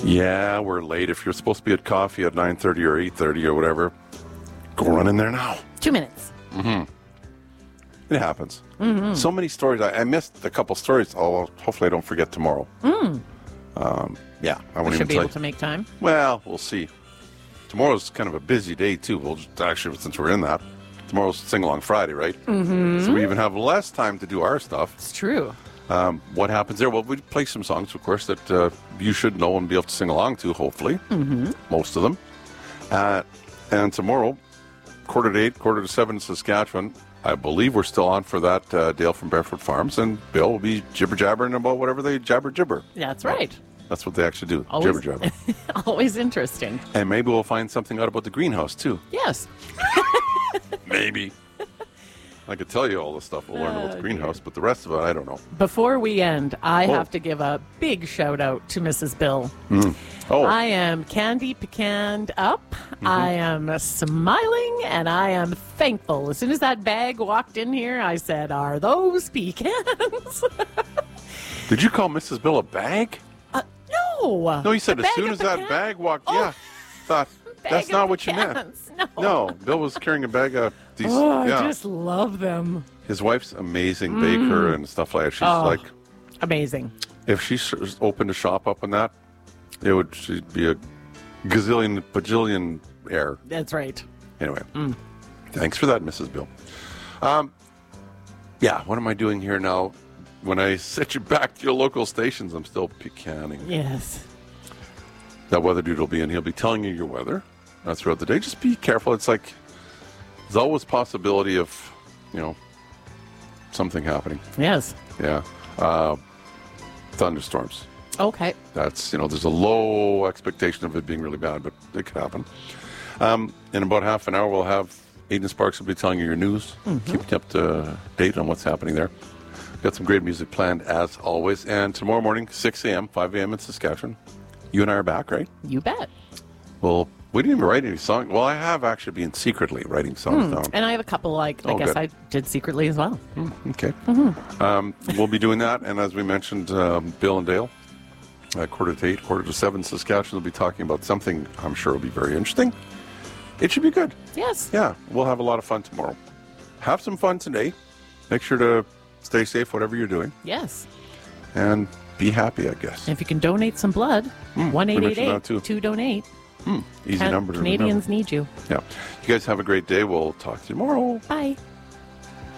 Yeah, we're late. If you're supposed to be at coffee at 9:30 or 8:30 or whatever, go run in there now. 2 minutes. It happens. So many stories. I missed a couple stories. Oh, hopefully I don't forget tomorrow. Yeah, I won't We even should be tell able you. to make time. Well, we'll see. Tomorrow's kind of a busy day, too. We'll just, actually, since we're in that, tomorrow's Sing-Along Friday, right? So we even have less time to do our stuff. It's true. What happens there? Well, we play some songs, of course, that you should know and be able to sing along to, hopefully. Most of them. And tomorrow, 6:45, 6:45 in Saskatchewan, I believe we're still on for that Dale from Barefoot Farms, and Bill will be jibber-jabbering about whatever they jabber-jibber. That's right. That's what they actually do, Always, jibber-jabber. always interesting. And maybe we'll find something out about the greenhouse, too. Yes. Maybe. I could tell you all the stuff we'll learn about the greenhouse, but the rest of it, I don't know. Before we end, I have to give a big shout out to Mrs. Bill. Oh, I am candy pecanned up. I am smiling and I am thankful. As soon as that bag walked in here, I said, "Are those pecans?" did you call Mrs. Bill a bag? No. No, you said A as bag soon of as that pecan- bag walked, Oh. yeah. Thought, Bag that's of not what you meant. pecans. No, Bill was carrying a bag of these. Oh, yeah. I just love them. His wife's amazing baker and stuff like that. She's like, Amazing. if she opened a shop up on that, she'd be a gazillion, bajillion heir. That's right. Anyway, thanks for that, Mrs. Bill. Yeah, what am I doing here now? When I set you back to your local stations, I'm still pecanning. Yes. That weather dude will be in. He'll be telling you your weather throughout the day. Just be careful. It's like there's always possibility of, something happening. Yes. Yeah. Thunderstorms. Okay. That's, there's a low expectation of it being really bad, but it could happen. In about half an hour, we'll have Aiden Sparks will be telling you your news, keeping you up to date on what's happening there. Got some great music planned, as always. And tomorrow morning, 6 a.m., 5 a.m. in Saskatchewan. You and I are back, right? You bet. Well, we didn't even write any songs. Well, I have actually been secretly writing songs down. And I have a couple, I Oh, guess good. I did secretly as well. Okay. We'll be doing that. And as we mentioned, Bill and Dale, 6:45, 6:45 Saskatchewan will be talking about something I'm sure will be very interesting. It should be good. Yes. Yeah, we'll have a lot of fun tomorrow. Have some fun today. Make sure to stay safe, whatever you're doing. Yes. And be happy, I guess. And if you can donate some blood, we mentioned that too. 1-888-2-DONATE. Easy number to Canadians remember. need you. Yeah. You guys have a great day. We'll talk to you tomorrow. Bye.